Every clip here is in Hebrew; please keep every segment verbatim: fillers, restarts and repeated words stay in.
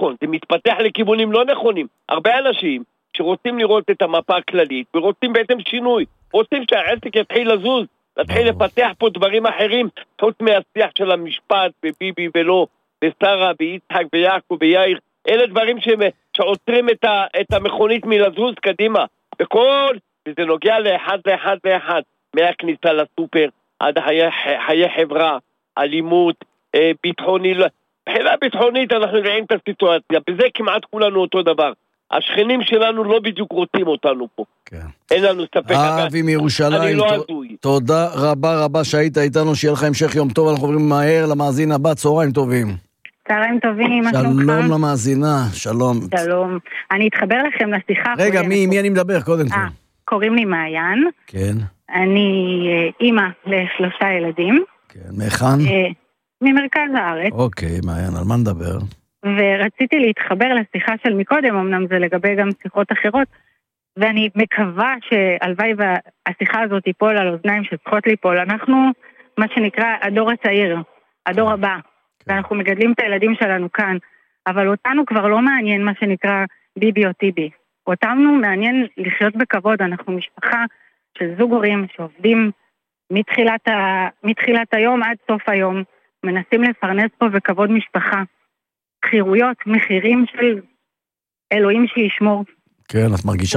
נכון, זה מתפתח לכיוונים לא נכונים. הרבה אנשים שרוצים לראות את המפה הכללית, ורוצים בעצם שינוי, רוצים שהעסק יתחיל לזוז, להתחיל לפתח פה דברים אחרים, חוץ מהשיח של המשפט, וביבי ולא, ושרה, ויצחק, ויעקב, ויאיר, אלה דברים שעוצרים את, ה, את המכונית מלזוז קדימה, וכל, וזה נוגע לאחד לאחד לאחד, מהכניסה לסופר, עד חיי, חיי חברה, אלימות, אה, ביטחוני, בחילה ביטחונית אנחנו רואים את הסיטואציה, בזה כמעט כולנו אותו דבר. השכנים שלנו לא בדיוק רוצים אותנו פה. כן. אין לנו ספק. אבי מירושלים, אני לא עזוי. תודה רבה רבה שהיית איתנו, שיהיה לך המשך יום טוב, אנחנו עוברים מהר למאזין הבא, צהריים טובים. צהריים טובים, שלום למאזינה, שלום. שלום. אני אתחבר לכם לשיחה. רגע, מי, מי אני מדבר קודם כל? קוראים לי מעיין. כן. אני אימא לשלושה ילדים. כן, מאיכן? ממרכז הארץ. אוקיי, מעיין, על מה נדבר? ורציתי להתחבר לשיחה של מקודם, אמנם זה לגבי גם שיחות אחרות, ואני מקווה שהלוואי והשיחה הזאת תיפול על אוזניים שצריכות ליפול. אנחנו, מה שנקרא, הדור הצעיר, הדור הבא, ואנחנו מגדלים את הילדים שלנו כאן, אבל אותנו כבר לא מעניין מה שנקרא ביבי או טיבי. אותנו מעניין לחיות בכבוד, אנחנו משפחה של זוג הורים שעובדים מתחילת, ה... מתחילת היום עד סוף היום, מנסים לפרנס פה בכבוד משפחה. חירויות, מחירים של אלוהים שישמור. כן, את מרגישה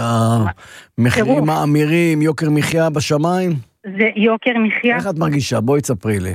שהמחירים האמירים, יוקר מחיה בשמיים? זה יוקר מחיה. איך את מרגישה? בואי תספרי לי.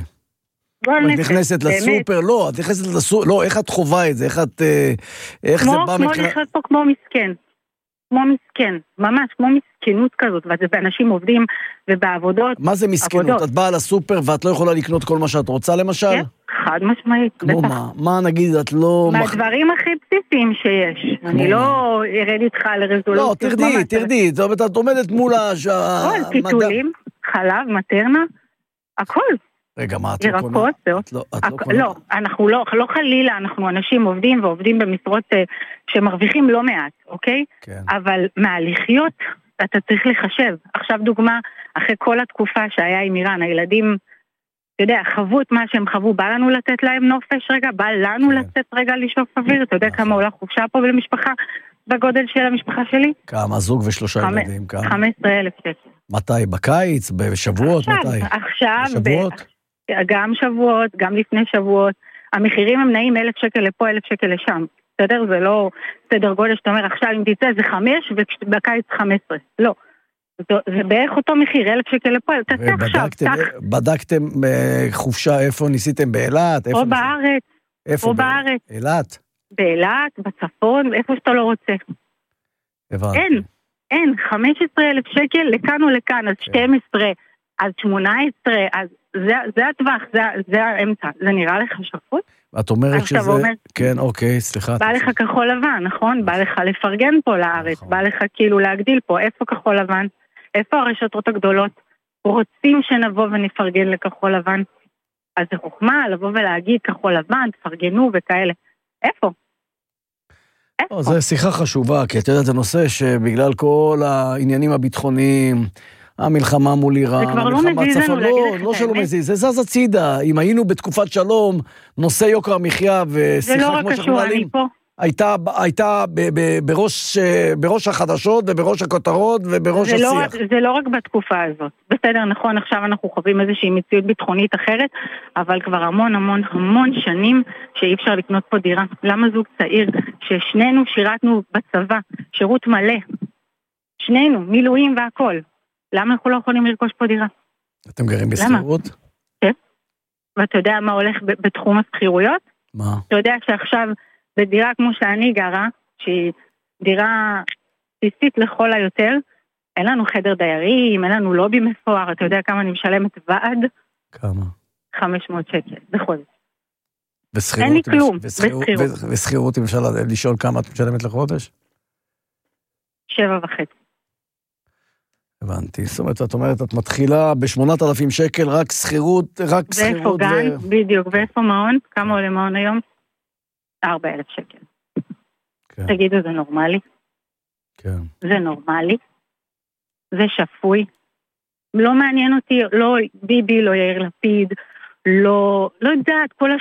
את נכנסת לסופר? לא, את נכנסת לסופר, לא, איך את חובה את זה? איך את, איך זה בא מבחינת... כמו לחיות פה כמו מסכן. כמו מסכן, ממש כמו מסכנות כזאת, ואנשים עובדים ובעבודות. מה זה מסכנות? את באה לסופר ואת לא יכולה לקנות כל מה שאת רוצה למשל? כן, חד משמעית. כמו מה? מה נגיד את לא... מהדברים הכי בסיסיים שיש. אני לא ארד איתך לרזולוציות. לא, תרדי, תרדי. את עומדת מול ה... הכל, פיתולים, חלב, מטרנה, הכל. רגע, מה את לא קונה? ירקות, לא, אנחנו לא, לא חלילה, אנחנו אנשים עובדים ועובדים במשרות שמרוויחים לא מעט, אוקיי? כן. אבל מהלחיות אתה צריך לחשב. עכשיו דוגמה, אחרי כל התקופה שהיה עם איראן, הילדים, אתה יודע, חוו את מה שהם חוו, בא לנו לתת להם נופש רגע, בא לנו כן. לצאת רגע לשאוף אוויר, אתה יודע כמה עולה חופשה פה למשפחה, בגודל של המשפחה שלי? כמה, זוג ושלושה חמ... ילדים, כמה? חמש עשרה אלף שקל. מתי? בקיץ? בשבועות? עכשיו, מתי? עכשיו, בשבועות? ב... גם שבועות, גם לפני שבועות, המחירים הם נעים אלף שקל לפה, אלף שקל לשם. בסדר? זה לא סדר גודל שאתה אומר, עכשיו אם תצא זה חמש, ובקיץ חמש עשרה. לא. זה, זה בערך אותו מחיר, אלף שקל לפה, תצא עכשיו. בדקתם חופשה, איפה ניסיתם? באילת? או בארץ. איפה? או בארץ. אילת? באילת, בצפון, איפה שאתה לא רוצה. הבנתי. אין, אין, חמש עשרה אלף שקל לכאן או לכאן, אז שתים עשרה, אז שמונה עשרה, אז זה, זה הטווח, זה, זה האמצע. זה נראה לך שפוט? את אומרת שזה... אומר, כן, אוקיי, סליחה. בא לך כחול לבן, נכון? בא לך לפרגן פה לארץ, בא לך כאילו להגדיל פה. איפה כחול לבן? איפה הרשתות הגדולות? רוצים שנבוא ונפרגן לכחול לבן? אז זה חוכמה לבוא ולהגיד כחול לבן, תפרגנו וכאלה. איפה? איפה? זו שיחה חשובה, כי את יודעת, זה נושא שבגלל כל העניינים הביטחוניים, המלחמה מול איראן, זה כבר לא מזיז לנו להגיד לך את האמת. לא שלא מזיז, זה זז הצידה. אם היינו בתקופת שלום, נושא יוקר המחיה ושיחה כמו שאנחנו מעלים, הייתה, הייתה ב, ב, בראש, בראש החדשות ובראש הכותרות ובראש השיח. לא, זה לא רק בתקופה הזאת. בסדר, נכון, עכשיו אנחנו חווים איזושהי מציאות ביטחונית אחרת, אבל כבר המון המון המון שנים שאי אפשר לקנות פה דירה. למה זוג צעיר ששנינו שירתנו בצבא, שירות מלא, שנינו, מילואים והכל. למה אנחנו לא יכולים לרכוש פה דירה? אתם גרים בסחירות? כן. ואתה יודע מה הולך בתחום הסחירויות? מה? אתה יודע שעכשיו בדירה כמו שאני גרה, שהיא דירה בסיסית לכל היותר, אין לנו חדר דיירים, אין לנו לובי מפואר, אתה יודע כמה אני משלמת ועד? כמה? חמש מאות שקל, בחודש. אין לי כלום, בסחירות. וסחירות, אם אפשר לשאול כמה את משלמת לחודש? שבע וחצי. הבנתי, זאת אומרת, את אומרת, את מתחילה בשמונת אלפים שקל, רק סחירות, רק סחירות. ואיפה גן, ו... בדיוק, ואיפה מעון? כמה עולה מעון היום? ארבע אלף שקל. כן. תגידו, זה נורמלי? כן. זה נורמלי? זה שפוי? לא מעניין אותי, לא ביבי, לא יאיר לפיד, לא, לא יודעת, כל